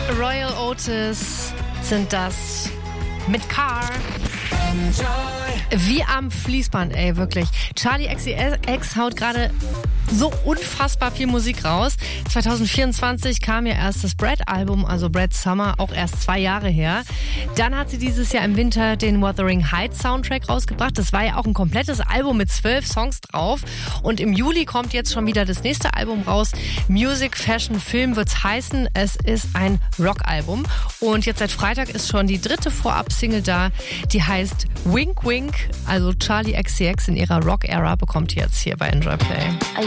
Royal Otis sind das mit Car. Wie am Fließband, ey, wirklich. Charli XCX haut gerade so unfassbar viel Musik raus. 2024 kam ja erst das Brad-Album, also Brad Summer, auch erst 2 Jahre her. Dann hat sie dieses Jahr im Winter den Wuthering Heights Soundtrack rausgebracht. Das war ja auch ein komplettes Album mit 12 Songs drauf. Und im Juli kommt jetzt schon wieder das nächste Album raus. Music, Fashion, Film wird's heißen. Es ist ein Rock-Album. Und jetzt seit Freitag ist schon die 3. Vorab-Single da. Die heißt Wink Wink. Also Charli XCX in ihrer Rock-Era bekommt ihr jetzt hier bei Enjoy Play.